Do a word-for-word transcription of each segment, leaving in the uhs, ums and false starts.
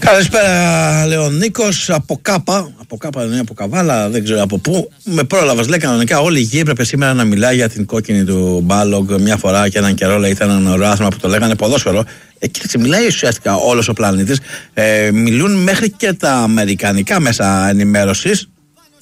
Καλησπέρα, λέει ο Νίκος από Κάπα. Από Κάπα δεν είναι, από Καβάλα, δεν ξέρω από πού. Με πρόλαβες, λέει κανονικά. Όλη η γη έπρεπε σήμερα να μιλάει για την κόκκινη του Μπάλογκ. Μια φορά και έναν καιρό, λέει, ήταν ένα ωραίο άθλημα που το λέγανε ποδόσφαιρο. Ε, κοίταξε, μιλάει ουσιαστικά όλος ο πλανήτης. Ε, μιλούν μέχρι και τα αμερικανικά μέσα ενημέρωσης.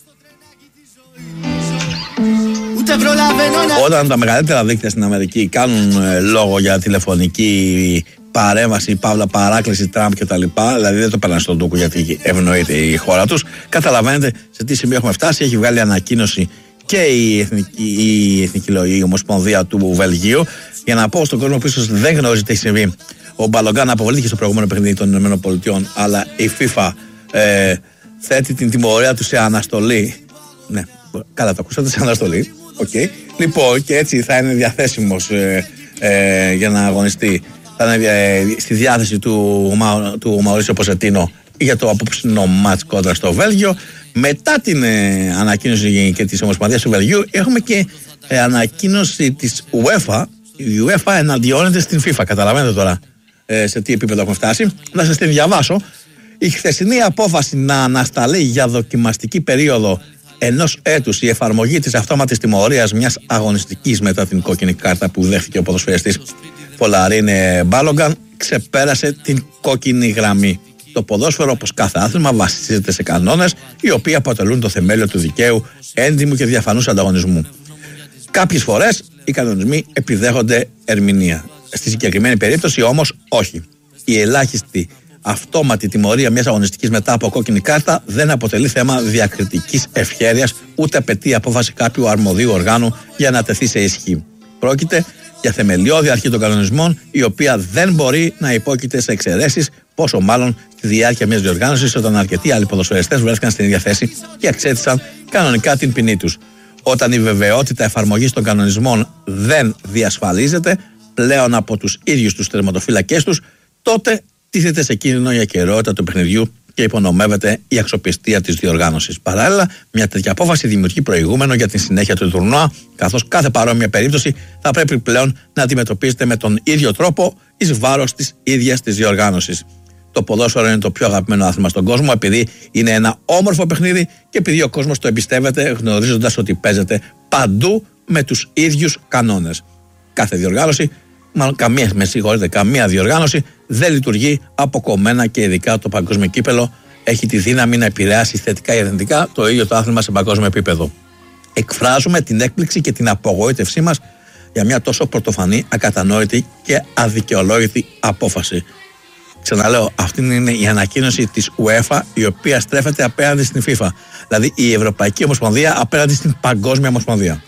Όταν τα μεγαλύτερα δίκτυα στην Αμερική κάνουν ε, λόγο για τηλεφωνική παρέμβαση, παύλα, παράκληση Τραμπ κτλ. Δηλαδή δεν το πέραν στον τούκο γιατί ευνοείται η χώρα τους. Καταλαβαίνετε σε τι σημείο έχουμε φτάσει. Έχει βγάλει ανακοίνωση και η Εθνική, η Εθνική η Ομοσπονδία του Βελγίου. Για να πω στον κόσμο που ίσως δεν γνωρίζει τι έχει συμβεί. Ο Μπαλογκάν αποβλήθηκε στο προηγούμενο παιχνίδι των ΗΠΑ, αλλά η FIFA ε, θέτει την τιμωρία του σε αναστολή. Ναι, καλά το ακούσατε, σε αναστολή. Okay. Λοιπόν, και έτσι θα είναι διαθέσιμος ε, ε, για να αγωνιστεί. Θα είναι ε, στη διάθεση του, του Μαουρίσιο Ποσετίνο για το απόψινο μάτς κόντρα στο Βέλγιο. Μετά την ε, ανακοίνωση και της Ομοσπονδίας του Βελγίου, έχουμε και ε, ανακοίνωση της UEFA. Η UEFA εναντιώνεται στην FIFA. Καταλαβαίνετε τώρα ε, σε τι επίπεδο έχουμε φτάσει. Να σας την διαβάσω. Η χθεσινή απόφαση να ανασταλεί για δοκιμαστική περίοδο ενός έτους η εφαρμογή της αυτόματης τιμωρίας μιας αγωνιστικής μετά την κόκκινη κάρτα που δέχτηκε ο ποδοσφαιριστής Φολαρίν Μπάλογκαν ξεπέρασε την κόκκινη γραμμή. Το ποδόσφαιρο, όπως κάθε άθλημα, βασίζεται σε κανόνες οι οποίοι αποτελούν το θεμέλιο του δικαίου, έντιμου και διαφανούς ανταγωνισμού. Κάποιες φορές οι κανονισμοί επιδέχονται ερμηνεία. Στη συγκεκριμένη περίπτωση όμως όχι. Η ελάχιστη αυτόματη τιμωρία μιας αγωνιστικής μετά από κόκκινη κάρτα δεν αποτελεί θέμα διακριτικής ευχέρειας ούτε απαιτεί απόφαση κάποιου αρμοδίου οργάνου για να τεθεί σε ισχύ. Πρόκειται για θεμελιώδη αρχή των κανονισμών, η οποία δεν μπορεί να υπόκειται σε εξαιρέσεις, πόσο μάλλον στη διάρκεια μιας διοργάνωσης, όταν αρκετοί άλλοι ποδοσφαιριστές βρέθηκαν στην ίδια θέση και εξέτησαν κανονικά την ποινή τους. Όταν η βεβαιότητα εφαρμογής των κανονισμών δεν διασφαλίζεται πλέον από τους ίδιους τους τερματοφύλακές τους, τότε τίθεται σε κίνδυνο η ακεραιότητα του παιχνιδιού και υπονομεύεται η αξιοπιστία της διοργάνωσης. Παράλληλα, μια τέτοια απόφαση δημιουργεί προηγούμενο για την συνέχεια του τουρνουά, καθώς κάθε παρόμοια περίπτωση θα πρέπει πλέον να αντιμετωπίζεται με τον ίδιο τρόπο εις βάρος της ίδιας της διοργάνωσης. Το ποδόσφαιρο είναι το πιο αγαπημένο άθλημα στον κόσμο, επειδή είναι ένα όμορφο παιχνίδι και επειδή ο κόσμος το εμπιστεύεται, γνωρίζοντας ότι παίζεται παντού με τους ίδιους κανόνες. Κάθε διοργάνωση, μάλλον καμία, με συγχωρείτε, καμία διοργάνωση δεν λειτουργεί αποκομμένα και ειδικά το παγκόσμιο κύπελο έχει τη δύναμη να επηρεάσει θετικά ή αρνητικά το ίδιο το άθλημα σε παγκόσμιο επίπεδο. Εκφράζουμε την έκπληξη και την απογοήτευσή μας για μια τόσο πρωτοφανή, ακατανόητη και αδικαιολόγητη απόφαση. Ξαναλέω, αυτή είναι η ανακοίνωση της UEFA, η οποία στρέφεται απέναντι στην FIFA. Δηλαδή η Ευρωπαϊκή Ομοσπονδία απέναντι στην Παγκόσμια Ομοσπονδία.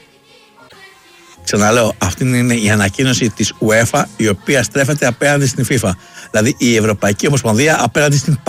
Ξαναλέω, αυτή είναι η ανακοίνωση της UEFA, η οποία στρέφεται απέναντι στην FIFA. Δηλαδή η Ευρωπαϊκή Ομοσπονδία απέναντι στην